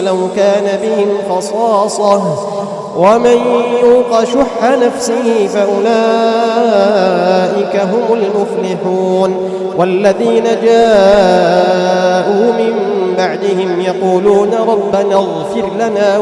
لو كان بهم خصاصة ومن يوق شح نفسه فأولئك هم المفلحون. والذين جاءوا من بعدهم يقولون ربنا اغفر لنا